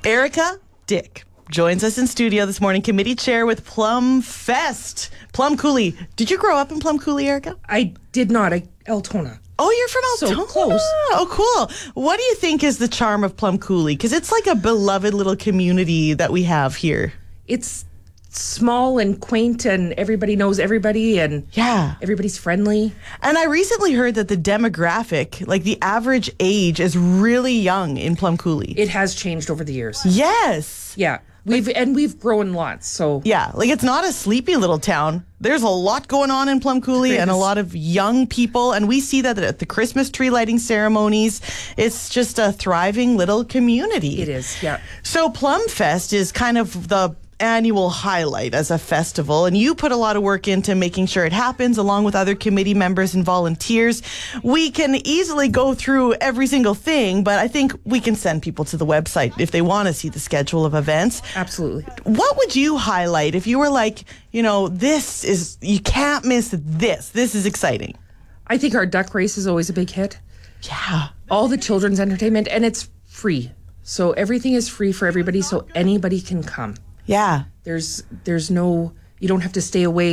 Erica Dick joins us in studio this morning, committee chair with Plum Fest. Plum Coulee. Did you grow up in Plum Coulee, Erica? I did not. Altona. Oh, you're from Altona. So close. Oh, cool. What do you think is the charm of Plum Coulee? Because it's like a beloved little community that we have here. It's small and quaint, and everybody knows everybody, and everybody's friendly. And I recently heard that the demographic, like the average age, is really young in Plum Coulee. It has changed over the years. Yes. Yeah. We've grown lots, so... Yeah, like it's not a sleepy little town. There's a lot going on in Plum Coulee and a lot of young people, and we see that at the Christmas tree lighting ceremonies. It's just a thriving little community. It is, yeah. So Plum Fest is kind of the annual highlight as a festival, and you put a lot of work into making sure it happens along with other committee members and volunteers. We can easily go through every single thing, but I think we can send people to the website if they want to see the schedule of events. Absolutely. What would you highlight if you were like, this is, you can't miss this. This is exciting. I think our duck race is always a big hit. Yeah. All the children's entertainment, and it's free. So everything is free for everybody, so anybody can come. Yeah. There's no, you don't have to stay away